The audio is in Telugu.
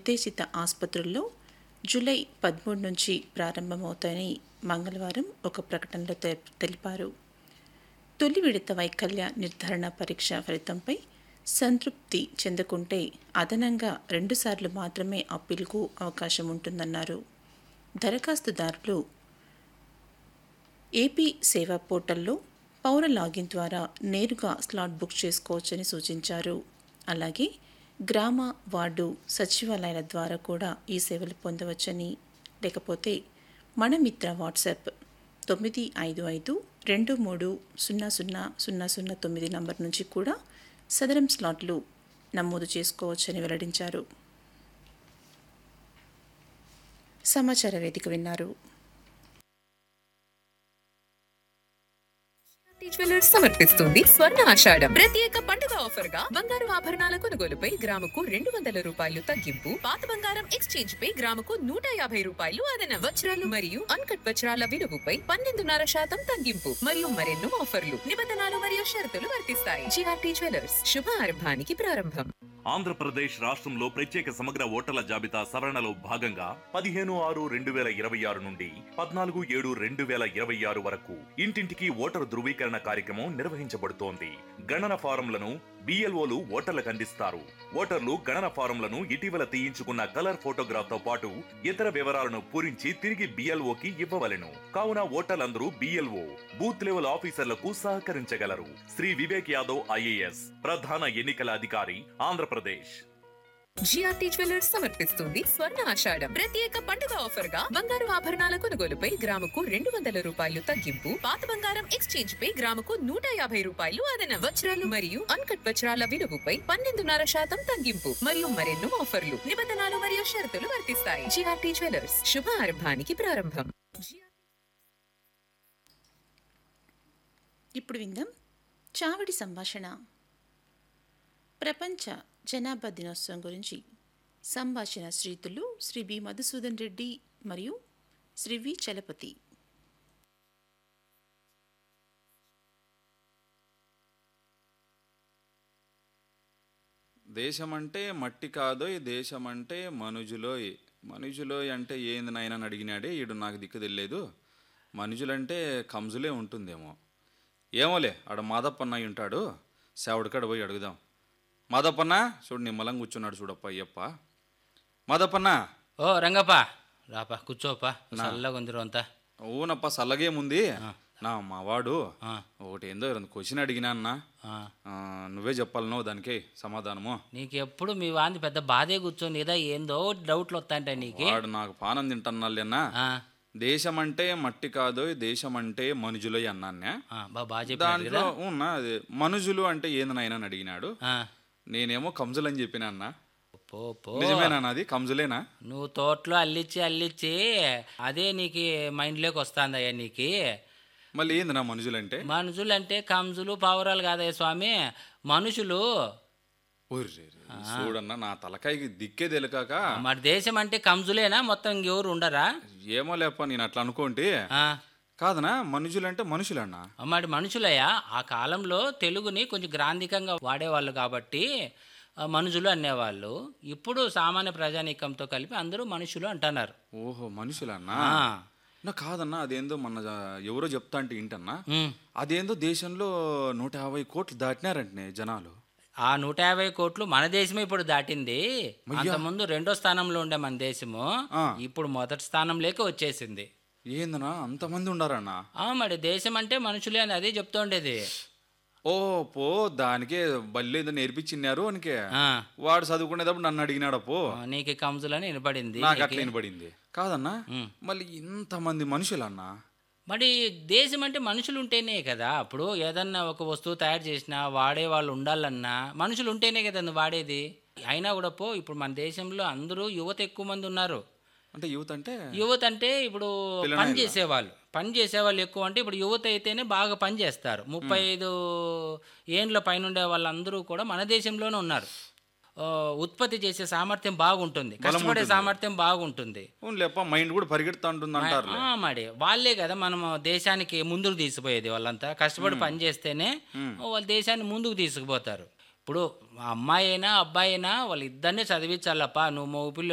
నిర్దేశిత ఆసుపత్రుల్లో జూలై 13 నుంచి ప్రారంభమవుతాయని మంగళవారం ఒక ప్రకటనలో తెలిపారు. తొలి విడత వైకల్య నిర్ధారణ పరీక్ష ఫలితంపై సంతృప్తి చెందకుంటే అదనంగా 2 సార్లు మాత్రమే అప్పీలుకు అవకాశం ఉంటుందన్నారు. దరఖాస్తుదారులు ఏపీ సేవా పోర్టల్లో పౌర లాగిన్ ద్వారా నేరుగా స్లాట్ బుక్ చేసుకోవచ్చని సూచించారు. అలాగే గ్రామ, వార్డు సచివాలయాల ద్వారా కూడా ఈ సేవలు పొందవచ్చని, లేకపోతే మన మిత్ర వాట్సాప్ 9552300009 నంబర్ నుంచి కూడా సదరం స్లాట్లు నమోదు చేసుకోవచ్చని వెల్లడించారు. సమాచార వేదిక విన్నారు. జ్యువెలర్స్ సమర్పిస్తుంది స్వర్ణ ఆషాఢం ప్రత్యేక పండుగ ఆఫర్ గా బంగారు ఆభరణాల కొనుగోలుపై గ్రాముకు 200 రూపాయలు తగ్గింపు, పాత బంగారం ఎక్స్చేంజ్ పై గ్రాముకు 150 రూపాయలు అదనం, వజ్రాలు మరియు అన్కట్ వజ్రాల విలువపై 12.5% తగ్గింపు మరియు మరెన్నో ఆఫర్లు, నిబంధనలు మరియు షరతులు వర్తిస్తాయి. జిఆర్టీ జ్యువెలర్స్, శుభ ఆరంభానికి ప్రారంభం. ఆంధ్రప్రదేశ్ రాష్ట్రంలో ప్రత్యేక సమగ్ర ఓటర్ల జాబితా సవరణలో భాగంగా 15/6/2026 నుండి 14/7/2026 వరకు ఇంటింటికి ఓటరు ధృవీకరణ కార్యక్రమం నిర్వహించబడుతోంది. గణన ఫారంలను BLOలు ఓటర్లకు అందిస్తారు. ఓటర్లు గణన ఫారంలను ఇటీవల తీయించుకున్న కలర్ ఫోటోగ్రాఫ్ తో పాటు ఇతర వివరాలను పూరించి తిరిగి BLOకి ఇవ్వవలెను. కావున ఓటర్లందరూ BLO బూత్ లెవెల్ ఆఫీసర్లకు సహకరించగలరు. శ్రీ వివేక్ యాదవ్ IAS ప్రధాన ఎన్నికల అధికారి, ఆంధ్రప్రదేశ్. జిఆర్టీ జ్యువెలర్స్ సమర్పిస్తుంది స్వర్ణ ఆషాఢం ప్రత్యేక పండుగ ఆఫర్ గా బంగారు ఆభరణాల కొనుగోలుపై గ్రాముకు 200 రూపాయలు తగ్గింపు, పాత బంగారం ఎక్స్చేంజ్ పై గ్రాముకు 150 రూపాయలు అదనం, వజ్రాలు మరియు అన్కట్ వజ్రాల విలువపై 12.5% తగ్గింపు మరియు మరెన్నో ఆఫర్లు, నిబంధనలు మరియు షరతులు వర్తిస్తాయి. జిఆర్టీ జ్యువెలర్స్, శుభ ఆరంభానికి ప్రారంభం. ఇప్పుడు విందాం చావడి సంభాషణ. ప్రపంచ జనాభా దినోత్సవం గురించి సంభాషణ శ్రీతులు శ్రీ బి మధుసూదన్ రెడ్డి మరియు శ్రీ వి చలపతి. దేశమంటే మట్టి కాదోయ్, దేశమంటే మనుజులోయ్. మనుజులోయ్ అంటే ఏంది నాయన అని అడిగినాడే ఈడు, నాకు దిక్కు తెలియలేదు. మనుజులంటే కంజులే ఉంటుందేమో. ఏమోలే, ఆడ మాదప్పన్న ఉంటాడు, సేవడికాడ పోయి అడుగుదాం. మాదప్పన్న చూడు, నిమ్మలం కూర్చున్నాడు చూడప్ప. అయ్యప్ప మాదప్పన్న. ఓ రంగప్ప, రాపా కూర్చోపా, చల్లగా ఉంది అంతా. ఊనప్ప చల్లగేముంది. నా మావాడు ఒకటి ఏందో క్వశ్చన్ అడిగినా అన్న, నువ్వే చెప్పాలనో దానికి సమాధానము. నీకు ఎప్పుడు మీ వాంది పెద్ద బాధే కూర్చొని ఏదో ఏందో డౌట్లు వస్తాయంట నీకు. వాడు నాకు పానం తింటున్నాళ్ళేనా. దేశం అంటే మట్టి కాదు, దేశం అంటే మనుజులే అన్నానే. దాంట్లో ఉన్నా అది మనుజులు అంటే ఏంది నాయన అని అడిగినాడు. నేనేమో కంజులు అని చెప్పినా అన్న. నిజమేనా అది కంజులేనా? నువ్వు తోటలో అల్లిచ్చి అదే నీకు మైండ్లోకి వస్తుందయ్యా నీకు. మళ్ళీ ఏంది నా మనుషులంటే? మనుషులంటే కంజులు పావురాలు కాదయ్య స్వామి, మనుషులు. చూడన్నా, నా తలకాయకి దిక్కే తెలియక. మరి దేశం అంటే కంజులేనా, మొత్తం ఎవరు ఉండరా? ఏమో లేప, నేను అట్లా అనుకోండి. కాదనా, మనుషులంటే మనుషులన్నా? మరి మనుషులయ్యా. ఆ కాలంలో తెలుగుని కొంచెం గ్రాంధికంగా వాడేవాళ్ళు కాబట్టి మనుషులు అనేవాళ్ళు. ఇప్పుడు సామాన్య ప్రజానీకంతో కలిపి అందరూ మనుషులు అంటున్నారు. ఓహో, మనుషులన్నా. కాదన్నా, అదేందో మన ఎవరో చెప్తా అంటే ఏంటన్నా, అదేందో దేశంలో 150 కోట్లు దాటినారంటనే జనాలు. ఆ 150 కోట్లు మన దేశమే ఇప్పుడు దాటింది. అంతకుముందు 2వ స్థానంలో ఉండే మన దేశము ఇప్పుడు మొదటి స్థానంలోకి వచ్చేసింది. ఏందన్నా అంతమంది ఉండారన్నా? మరి దేశం అంటే మనుషులే అని అదే చెప్తుండేది. ఓ పో, దానికే బల్లేదో నేర్పించినారు అనికే. వాడు చదువుకునేటప్పుడు నన్ను అడిగినాడు. పో, నీకు కంజులని వినపడింది, నాకు అట్లా వినపడింది. కాదన్నా, మళ్ళీ ఇంతమంది మనుషులన్నా? మరి దేశం అంటే మనుషులు ఉంటేనే కదా. అప్పుడు ఏదన్నా ఒక వస్తువు తయారు చేసినా వాడే వాళ్ళు ఉండాలన్నా మనుషులు ఉంటేనే కదా నువ్వు వాడేది. అయినా కూడా పో, ఇప్పుడు మన దేశంలో అందరూ యువత ఎక్కువ మంది ఉన్నారు. అంటే యువత అంటే ఇప్పుడు పని చేసేవాళ్ళు ఎక్కువ. అంటే ఇప్పుడు యువత అయితేనే బాగా పని చేస్తారు. 35 ఏండ్ల పైన ఉండే వాళ్ళందరూ కూడా మన దేశంలోనే ఉన్నారు. ఉత్పత్తి చేసే సామర్థ్యం బాగుంటుంది, కష్టపడే సామర్థ్యం బాగుంటుంది, మైండ్ కూడా పరిగెడుతూ ఉంటుంది అంటారు. మరి వాళ్ళే కదా మనం దేశానికి ముందుకు తీసుకుపోయేది. వాళ్ళంతా కష్టపడి పని చేస్తేనే వాళ్ళు దేశాన్ని ముందుకు తీసుకుపోతారు. ఇప్పుడు అమ్మాయి అయినా అబ్బాయి అయినా వాళ్ళిద్దరినీ చదివించాలప్ప. నువ్వు మగ